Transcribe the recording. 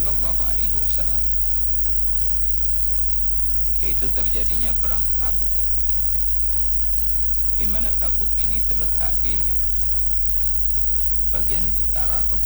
Shallallahu Alaihi Wasallam, yaitu terjadinya perang Tabuk, di mana Tabuk ini terletak di bagian utara kota